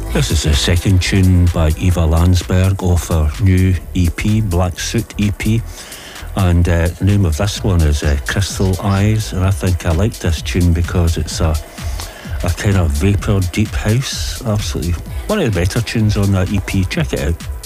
This is the second tune by Eva Landsberg off her new EP, Black Suit EP. And the name of this one is Crystal Eyes. And I think I like this tune because it's a kind of vapor deep house. Absolutely one of the better tunes on that EP. Check it out.